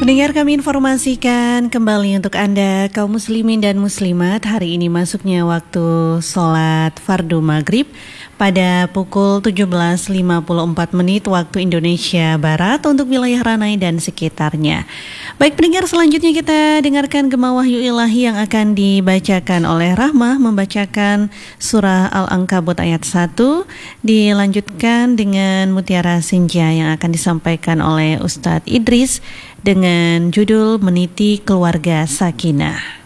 Pendengar, kami informasikan kembali untuk Anda kaum muslimin dan muslimat, hari ini masuknya waktu sholat fardu maghrib pada pukul 17.54 waktu Indonesia Barat untuk wilayah Ranai dan sekitarnya. Baik pendengar, selanjutnya kita dengarkan Gema Wahyu Ilahi yang akan dibacakan oleh Rahmah, membacakan surah Al-Ankabut ayat 1, dilanjutkan dengan Mutiara Senja yang akan disampaikan oleh Ustadz Idris dengan judul Meniti Keluarga Sakinah.